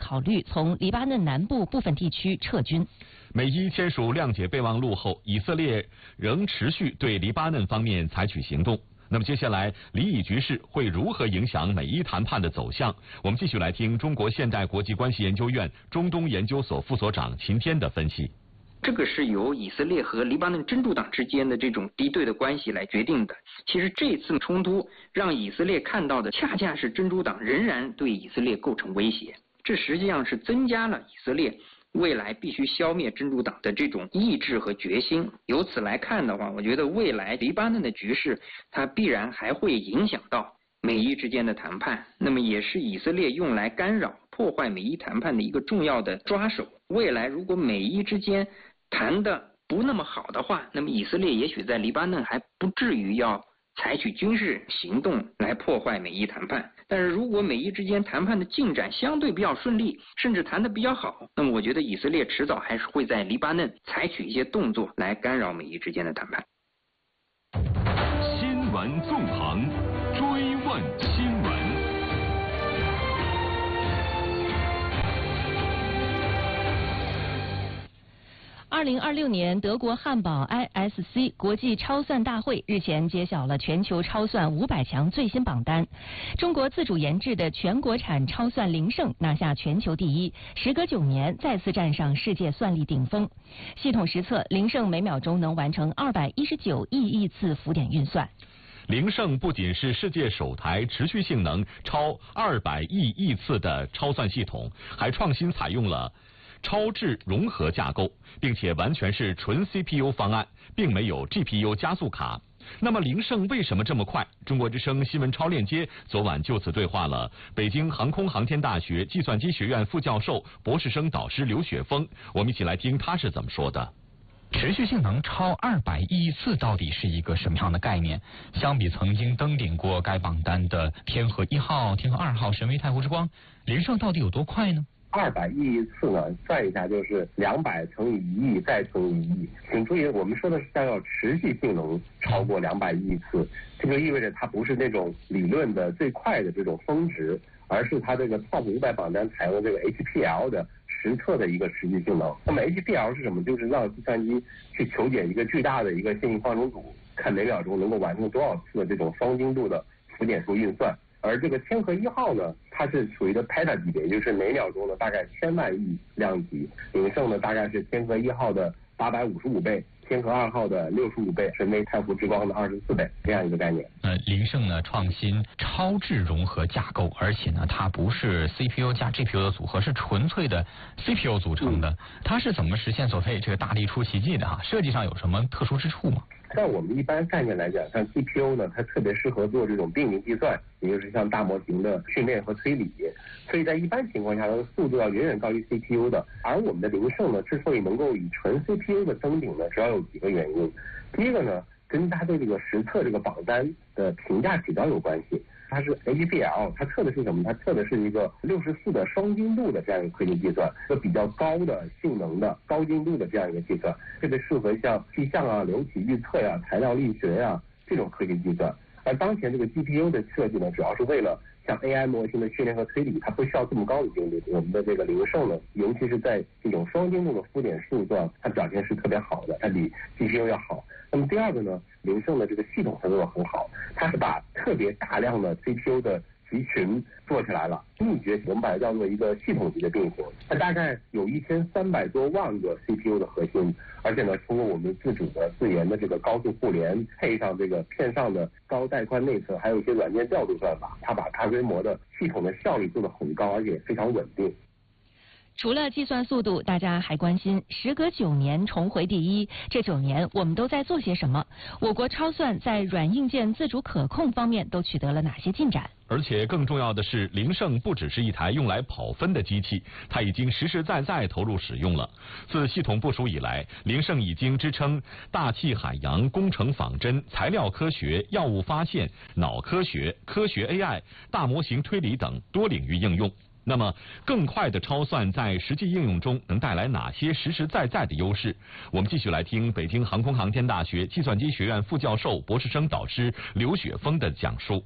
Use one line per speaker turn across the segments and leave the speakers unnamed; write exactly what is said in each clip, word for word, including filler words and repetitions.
考虑从黎巴嫩南部部分地区撤军。
美伊签署谅解备忘录后，以色列仍持续对黎巴嫩方面采取行动。那么接下来黎以局势会如何影响美伊谈判的走向？我们继续来听中国现代国际关系研究院中东研究所副所长秦天的分析。
这个是由以色列和黎巴嫩真主党之间的这种敌对的关系来决定的。其实这次冲突让以色列看到的恰恰是真主党仍然对以色列构成威胁，这实际上是增加了以色列未来必须消灭真主党的这种意志和决心。由此来看的话，我觉得未来黎巴嫩的局势它必然还会影响到美伊之间的谈判，那么也是以色列用来干扰破坏美伊谈判的一个重要的抓手。未来如果美伊之间谈的不那么好的话，那么以色列也许在黎巴嫩还不至于要采取军事行动来破坏美伊谈判。但是如果美伊之间谈判的进展相对比较顺利，甚至谈得比较好，那么我觉得以色列迟早还是会在黎巴嫩采取一些动作来干扰美伊之间的谈判。
新闻纵横，追问新闻。
二零二六年德国汉堡 I S C 国际超算大会日前揭晓了全球超算五百强最新榜单，中国自主研制的全国产超算灵胜拿下全球第一，时隔九年再次站上世界算力顶峰。系统实测，灵胜每秒钟能完成二百一十九亿亿次浮点运算。
灵胜不仅是世界首台持续性能超二百亿亿次的超算系统，还创新采用了超智融合架构，并且完全是纯 C P U 方案，并没有 G P U 加速卡。那么灵胜为什么这么快？中国之声新闻超链接昨晚就此对话了北京航空航天大学计算机学院副教授、博士生导师刘雪峰，我们一起来听他是怎么说的。
持续性能超二百亿次到底是一个什么样的概念？相比曾经登顶过该榜单的天河一号、天河二号、神威太湖之光，灵胜到底有多快呢？
二百亿次呢，算一下就是两百乘以一亿再乘以一亿。请注意，我们说的是叫要持续性能超过两百亿次，这就意味着它不是那种理论的最快的这种峰值，而是它这个 Top 五百榜单采用这个 H P L 的实测的一个持续性能。那么 H P L 是什么？就是让计算机去求解一个巨大的一个线性方程组，看每秒钟能够完成多少次的这种双精度的浮点数运算。而这个天河一号呢，它是属于的 Peta 级别，也就是每秒钟呢大概千万亿量级。灵胜呢大概是天河一号的八百五十五倍，天河二号的六十五倍，神威太湖之光的二十四倍，这样一个概念。
呃，灵胜呢创新超智融合架构，而且呢它不是 C P U 加 G P U 的组合，是纯粹的 C P U 组成的。它是怎么实现所谓这个大力出奇迹的哈？设计上有什么特殊之处吗？
像我们一般概念来讲，像 G P U 呢，它特别适合做这种并行计算，也就是像大模型的训练和推理，所以在一般情况下，它的速度要远远高于 C P U 的。而我们的灵胜呢，之所以能够以纯 C P U 的登顶呢，主要有几个原因。第一个呢，跟它对这个实测这个榜单的评价指标有关系。它是 H P L， 它测的是什么？它测的是一个六十四的双精度的这样一个科学计算，一个比较高的性能的高精度的这样一个计算，特别适合像气象啊、流体预测呀、啊、材料力学呀、啊、这种科学计算。而当前这个 G P U 的设计呢，主要是为了像 A I 模型的训练和推理，它不需要这么高的精度。我们的这个灵胜呢，尤其是在这种双精度的浮点数算，它表现是特别好的，它比 G P U 要好。那么第二个呢，灵胜的这个系统它做得很好，它是把特别大量的 C P U 的集群做起来了。秘诀我们把它叫做一个系统级的并行，它大概有一千三百多万个 C P U 的核心，而且呢，通过我们自主的自研的这个高速互联，配上这个片上的高带宽内存，还有一些软件调度算法，它把大规模的系统的效率做得很高，而且非常稳定。
除了计算速度，大家还关心时隔九年重回第一，这九年我们都在做些什么？我国超算在软硬件自主可控方面都取得了哪些进展？
而且更重要的是，灵胜不只是一台用来跑分的机器，它已经实实在在投入使用了。自系统部署以来，灵胜已经支撑大气海洋、工程仿真、材料科学、药物发现、脑科学、科学 A I、大模型推理等多领域应用。那么，更快的超算在实际应用中能带来哪些实实在在的优势？我们继续来听北京航空航天大学计算机学院副教授、博士生导师刘雪峰的讲述。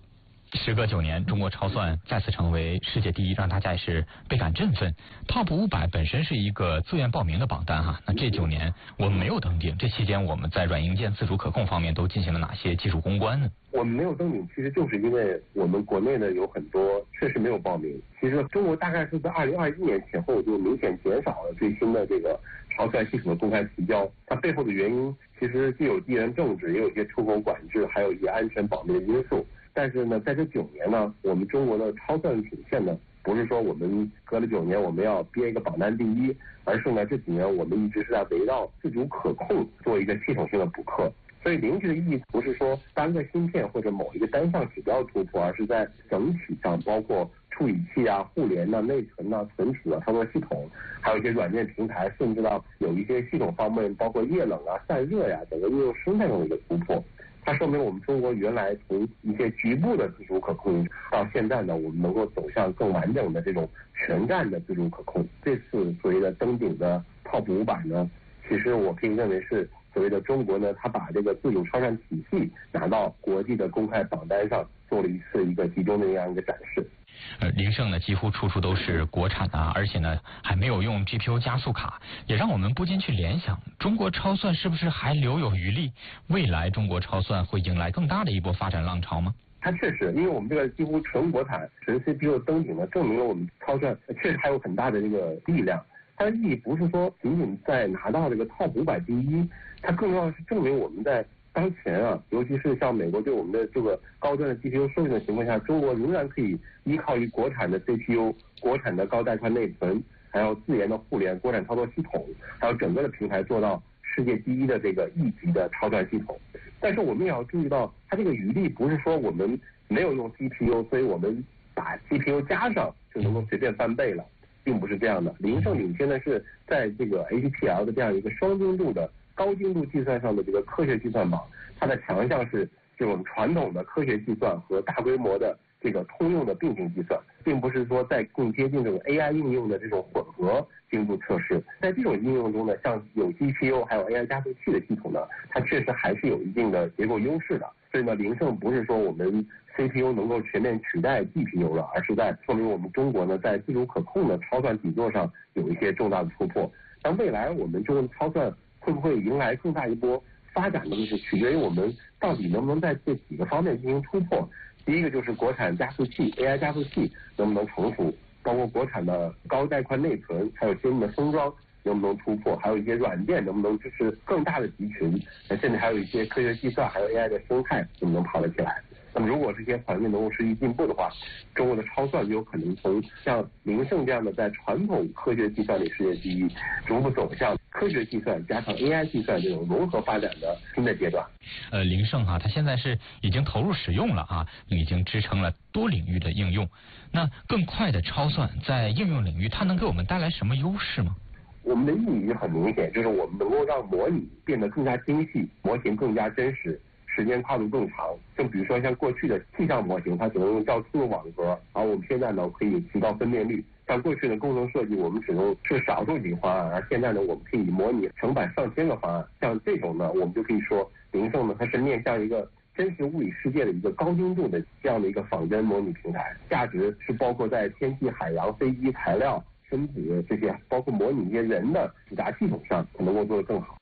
时隔九年，中国超算再次成为世界第一，让大家也是倍感振奋。Top 五百本身是一个自愿报名的榜单哈，那这九年我们没有登顶，这期间我们在软硬件自主可控方面都进行了哪些技术攻关呢？
我们没有登顶，其实就是因为我们国内呢有很多确实没有报名。其实中国大概是在二零二一年前后就明显减少了最新的这个超算系统的公开提交，它背后的原因其实既有地缘政治，也有一些出口管制，还有一些安全保密的因素。但是呢，在这九年呢，我们中国的超算品线呢，不是说我们隔了九年我们要憋一个榜单第一，而是呢这几年我们一直是在围绕自主可控做一个系统性的补课。所以零级的意义不是说单个芯片或者某一个单项指标突破，而是在整体上，包括处理器啊、互联啊、内存啊、存储啊、操作系统，还有一些软件平台，甚至到有一些系统方面，包括液冷啊、散热呀、啊、整个应用生态上的一个突破。它说明我们中国原来从一些局部的自主可控，到现在呢，我们能够走向更完整的这种全站的自主可控。这次所谓的登顶的 Top 五百呢，其实我可以认为是所谓的中国呢，它把这个自主超算体系拿到国际的公开榜单上，做了一次一个集中的这样一个展示。
呃，林胜呢几乎处处都是国产啊，而且呢还没有用 G P U 加速卡，也让我们不禁去联想，中国超算是不是还留有余力？未来中国超算会迎来更大的一波发展浪潮吗？
它确实，因为我们这个几乎纯国产、纯 C P U 登顶呢，证明了我们超算确实还有很大的这个力量。它的意义不是说仅仅在拿到这个 Top 五百第一，它更重要的是证明我们在当前啊，尤其是像美国对我们的这个高端的 G P U 授权的情况下，中国仍然可以依靠于国产的 C P U、国产的高带宽内存，还有自研的互联、国产操作系统，还有整个的平台做到世界第一的这个一级的超算系统。但是我们也要注意到，它这个余力不是说我们没有用 C P U， 所以我们把 G P U 加上就能够随便翻倍了，并不是这样的。林胜领先的是在这个 H P L 的这样一个双精度的高精度计算上的这个科学计算榜，它的强项是这种传统的科学计算和大规模的这个通用的并行计算，并不是说在更接近这种 A I 应用的这种混合精度测试。在这种应用中呢，像有 G P U 还有 A I 加速器的系统呢，它确实还是有一定的结构优势的。所以呢，林胜不是说我们 C P U 能够全面取代 G P U 了，而是在说明我们中国呢在自主可控的超算底座上有一些重大的突破。但未来我们中国的超算会不会迎来更大一波发展呢？就是取决于我们到底能不能在这几个方面进行突破。第一个就是国产加速器 A I 加速器能不能成熟，包括国产的高带宽内存，还有先进的封装能不能突破，还有一些软件能不能支持更大的集群，甚至还有一些科学计算还有 A I 的生态能不能跑得起来。那么如果这些环境能够持续进步的话，中国的超算就有可能从像林胜这样的在传统科学计算里世界第一，逐步走向科学计算加上 A I 计算这种融合发展的新的阶段。
呃，林胜哈、啊，他现在是已经投入使用了啊，已经支撑了多领域的应用。那更快的超算在应用领域，它能给我们带来什么优势吗？
我们的意义很明显，就是我们能够让模拟变得更加精细，模型更加真实，时间跨度更长。就比如说像过去的气象模型，它只能用较粗的网格，而我们现在呢可以提高分辨率。像过去的工程设计，我们只能是少数几个方案，而现在呢，我们可以模拟成百上千个方案。像这种呢，我们就可以说，林胜呢，它是面向一个真实物理世界的一个高精度的这样的一个仿真模拟平台，价值是包括在天气、海洋、飞机、材料、身体这些，包括模拟一些人的复杂系统上，能够做得更好。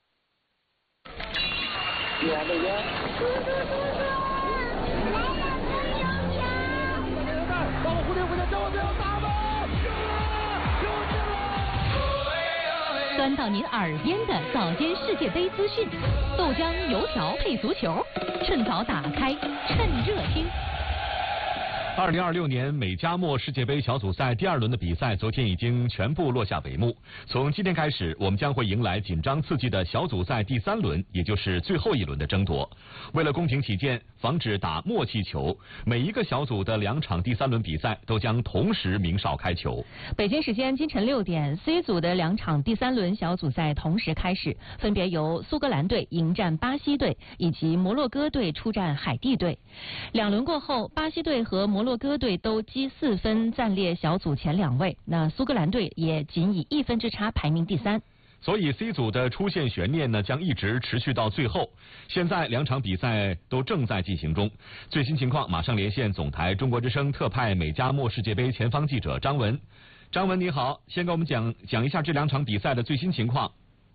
钻到您耳边的早间世界杯资讯，豆浆油条配足球，趁早打开，趁热听。
二零二六年美加墨世界杯小组赛第二轮的比赛昨天已经全部落下帷幕。从今天开始，我们将会迎来紧张刺激的小组赛第三轮，也就是最后一轮的争夺。为了公平起见，防止打默契球，每一个小组的两场第三轮比赛都将同时鸣哨开球。
北京时间今晨六点 ，C 组的两场第三轮小组赛同时开始，分别由苏格兰队迎战巴西队，以及摩洛哥队出战海地队。两轮过后，巴西队和摩洛哥队都积四分暂列小组前两位，那苏格兰队也仅以一分之差排名第三。
所以 C 组的出线悬念呢将一直持续到最后。现在两场比赛都正在进行中，最新情况马上连线总台中国之声特派美加墨世界杯前方记者张文。张文你好，先给我们讲讲一下这两场比赛的最新情况。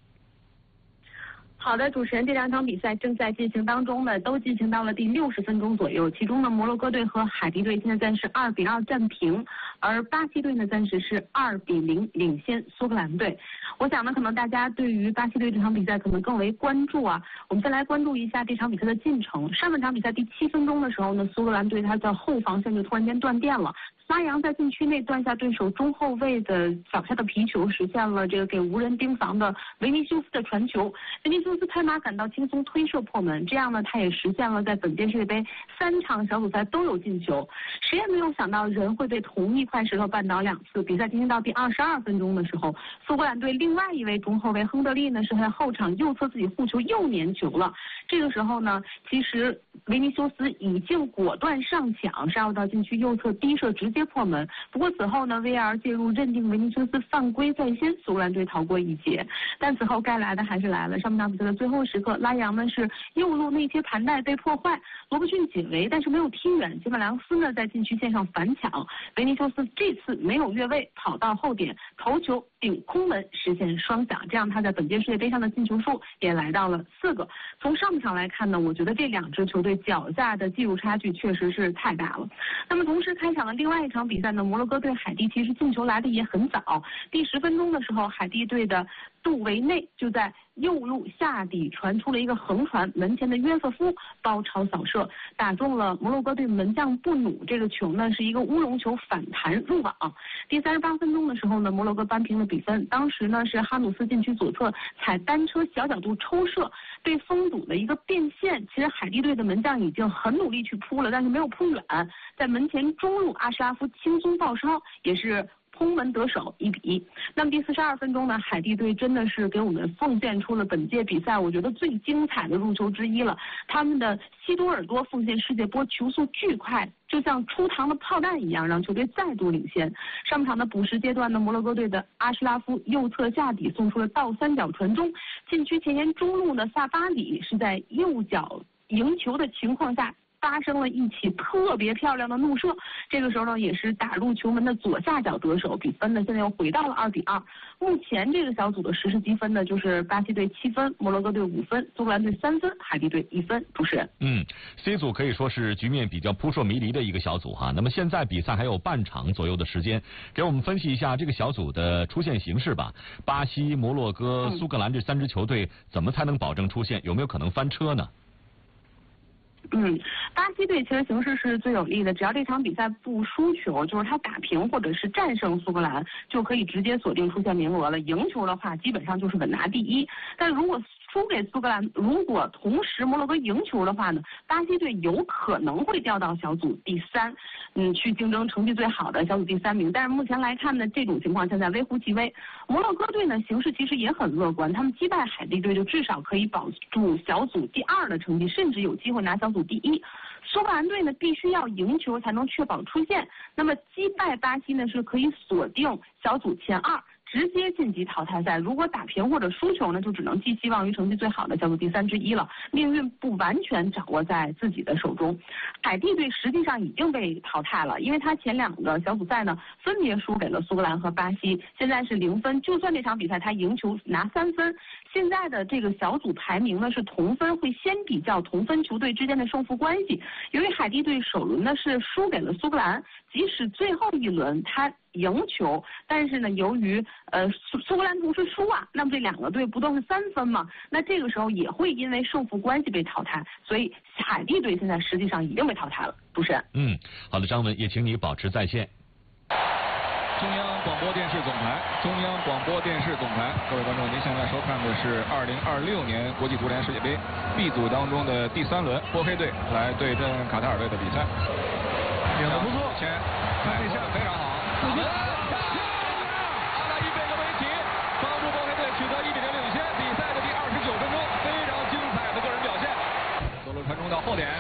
好的，主持人，这两场比赛正在进行当中呢，都进行到了第六十分钟左右。其中呢，摩洛哥队和海地队现在暂时二比二战平，而巴西队呢暂时是二比零领先苏格兰队。我想呢，可能大家对于巴西队这场比赛可能更为关注啊。我们再来关注一下这场比赛的进程。上半场比赛第七分钟的时候呢，苏格兰队他的后防线就突然间断电了。拉扬在禁区内断下对手中后卫的脚下的皮球，实现了这个给无人盯防的维尼修斯的传球。维尼修斯拍马赶到，轻松推射破门，这样呢，他也实现了在本届世界杯三场小组赛都有进球。谁也没有想到人会被同一块石头绊倒两次。比赛进行到第二十二分钟的时候，苏格兰队另外一位中后卫亨德利呢是在后场右侧自己护球又粘球了。这个时候呢，其实维尼修斯已经果断上抢，杀入到禁区右侧低射直接破门。不过此后呢 V R 介入认定维尼修斯犯规在先，苏格兰队逃过一劫。但此后该来的还是来了。上半场比赛的最后时刻，拉扬呢是右路内切盘带被破坏，罗伯逊解围，但是没有踢远。吉马良斯呢在禁区线上反抢，维尼修斯这次没有越位，跑到后点头球顶空门实现双响，这样他在本届世界杯上的进球数也来到了四个。从上半场来看呢，我觉得这两支球队脚下的技术差距确实是太大了。那么同时开场的另外一场比赛呢，摩洛哥对海地其实进球来的也很早。第十分钟的时候，海地队的杜维内就在右路下底传出了一个横传，门前的约瑟夫包抄扫射，打中了摩洛哥队门将布努，这个球呢是一个乌龙球反弹入网。第三十八分钟的时候呢，摩洛哥扳平了比分。当时呢是哈努斯禁区左侧踩单车小角度抽射，被封堵的一个变线。其实海地队的门将已经很努力去扑了，但是没有扑远，在门前中路阿什拉夫轻松爆抄，也是空门得手，一比一。那么第四十二分钟呢，海地队真的是给我们奉献出了本届比赛我觉得最精彩的入球之一了。他们的西多尔多奉献世界波球速巨快，就像出膛的炮弹一样，让球队再度领先。上半场的补时阶段呢，摩洛哥队的阿什拉夫右侧下底送出了倒三角传中，禁区前沿中路的萨巴里是在右脚赢球的情况下发生了一起特别漂亮的怒射，这个时候呢也是打入球门的左下角得手，比分呢现在又回到了二比二。目前这个小组的实时积分呢就是巴西队七分，摩洛哥队五分，苏格兰队三分，海地队一分。主持人，
嗯 ，C 组可以说是局面比较扑朔迷离的一个小组哈。那么现在比赛还有半场左右的时间，给我们分析一下这个小组的出线形势吧。巴西、摩洛哥、苏格兰这三支球队怎么才能保证出线？有没有可能翻车呢？
嗯，巴西队其实形势是最有利的，只要这场比赛不输球，就是他打平或者是战胜苏格兰，就可以直接锁定出线名额了。赢球的话，基本上就是稳拿第一。但如果输给苏格兰，如果同时摩洛哥赢球的话呢，巴西队有可能会掉到小组第三，嗯，去竞争成绩最好的小组第三名。但是目前来看呢，这种情况现在微乎其微。摩洛哥队呢形势其实也很乐观，他们击败海地队就至少可以保住小组第二的成绩，甚至有机会拿小组第一。苏格兰队呢必须要赢球才能确保出线，那么击败巴西呢是可以锁定小组前二，直接晋级淘汰赛。如果打平或者输球呢，就只能寄希望于成绩最好的小组第三之一了，命运不完全掌握在自己的手中。海地队实际上已经被淘汰了，因为他前两个小组赛呢分别输给了苏格兰和巴西，现在是零分。就算这场比赛他赢球拿三分，现在的这个小组排名呢是同分，会先比较同分球队之间的胜负关系。由于海地队首轮呢是输给了苏格兰，即使最后一轮他赢球，但是呢，由于呃苏苏格兰同时输啊，那么这两个队不都是三分吗？那这个时候也会因为胜负关系被淘汰，所以海地队现在实际上已经被淘汰了。主持人，
嗯，好的，张文，也请你保持在线。
中央广播电视总台，中央广播电视总台，各位观众，您现在收看的是二零二六年国际足联世界杯 B 组当中的第三轮，波黑队来对阵卡塔尔队的比赛。
演得不错，
前看一下非常好。打门，阿拉伊贝格维奇帮助波黑队取得一比零领先。比赛的第二十九分钟，非常精彩的个人表现。左路传中到后点，正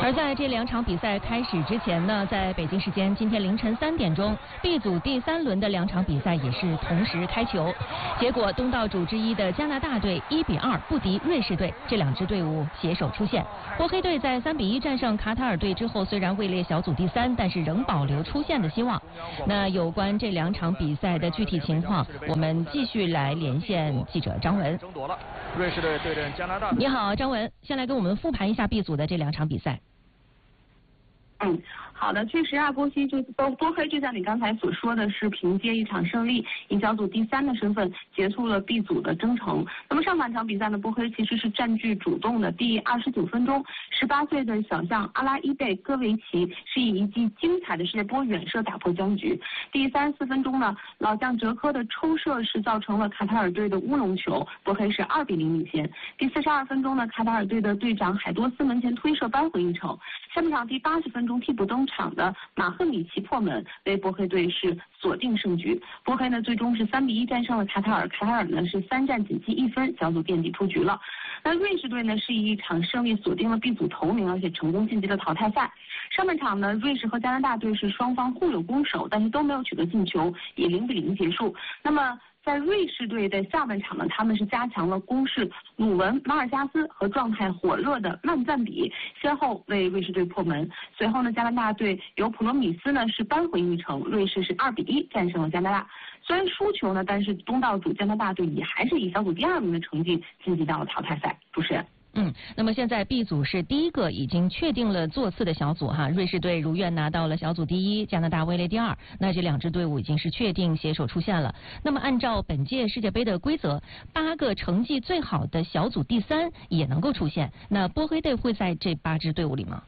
而在这两场比赛开始之前呢，在北京时间今天凌晨三点钟 ，B 组第三轮的两场比赛也是同时开球。结果东道主之一的加拿大队一比二不敌瑞士队，这两支队伍携手出线。波黑队在三比一战胜卡塔尔队之后，虽然位列小组第三，但是仍保留出线的希望。那有关这两场比赛的具体情况，我们继续来连线记者张文。
争夺了瑞士队对阵加拿大。
你好，张文，先来给我们复盘一下 B 组的这两场比赛。
嗯，好的，确实啊，波西就波波黑就像你刚才所说的是凭借一场胜利，以小组第三的身份结束了 B 组的征程。那么上半场比赛呢，波黑其实是占据主动的。第二十九分钟，十八岁的小将阿拉伊贝戈维奇是以一记精彩的世界波远射打破僵局。第三十四分钟呢，老将哲科的抽射是造成了卡塔尔队的乌龙球，波黑是二比零领先。第四十二分钟呢，卡塔尔队的队长海多斯门前推射扳回一城。下半场第八十分钟替补登场的马赫米奇破门，为波黑队是锁定胜局。波黑呢最终是三比一战胜了卡塔尔，卡塔尔呢是三战仅积一分，小组垫底出局了。那瑞士队呢是以一场胜利锁定了 B 组头名，而且成功晋级了淘汰赛。上半场呢，瑞士和加拿大队是双方互有攻守，但是都没有取得进球，以零比零结束。那么在瑞士队的下半场呢，他们是加强了攻势，鲁文、马尔加斯和状态火热的曼赞比先后为瑞士队破门。随后呢，加拿大队由普罗米斯呢是扳回一城，瑞士是二比一战胜了加拿大。虽然输球呢，但是东道主加拿大队也还是以小组第二名的成绩晋级到了淘汰赛。主持人。
嗯，那么现在 B 组是第一个已经确定了座次的小组哈，瑞士队如愿拿到了小组第一，加拿大位列第二，那这两支队伍已经是确定携手出线了。那么按照本届世界杯的规则，八个成绩最好的小组第三也能够出线，那波黑队会在这八支队伍里吗？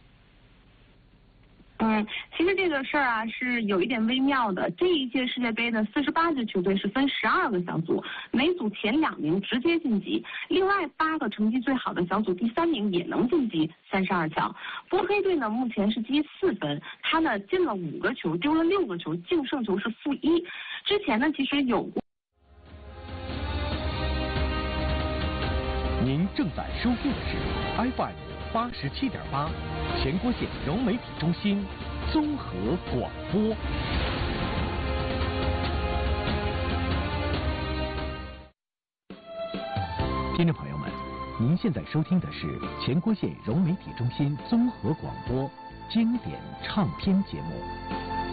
嗯，其实这个事儿啊是有一点微妙的。这一届世界杯的四十八支球队是分十二个小组，每组前两名直接晋级，另外八个成绩最好的小组第三名也能晋级三十二强。波黑队呢目前是积四分，他呢进了五个球，丢了六个球，净胜球是负一。之前呢其实有过。
您正在收听的是 F M 八十七点八。全国县融媒体中心综合广播。听众朋友们，您现在收听的是全国县融媒体中心综合广播经典唱片节目。